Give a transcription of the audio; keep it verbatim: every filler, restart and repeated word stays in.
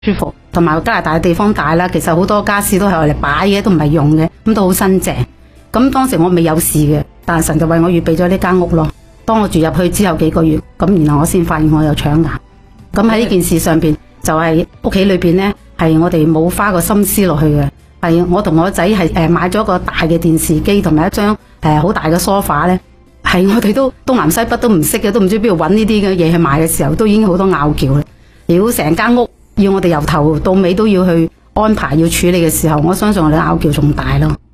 舒服，同埋加拿大嘅地方大啦，其實好多家私都係嚟擺嘅，都唔係用嘅，咁都好新淨。咁當時我未有事嘅，但係神就為我預備咗呢間屋咯。當我住入去之後幾個月，咁然後我先發現我有腸癌。咁喺呢件事上邊，就係屋企裏邊呢，係我哋冇花個心思落去嘅。係我同我仔係誒買咗個大嘅電視機同埋一張誒好大嘅梳化呢，係我哋都東南西北都唔識嘅，都唔知邊度揾呢啲嘅嘢去買嘅時候，都已經好多拗撬啦。如果成間屋要我哋由頭到尾都要去安排要處理嘅時候，我相信我哋拗撬仲大咯。